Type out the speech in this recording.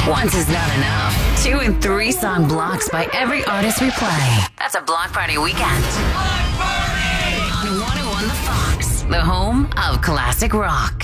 Once is not enough. 2 and 3 song blocks by every artist we play. That's a Block Party weekend. Block Party! On 101 The Fox, the home of classic rock.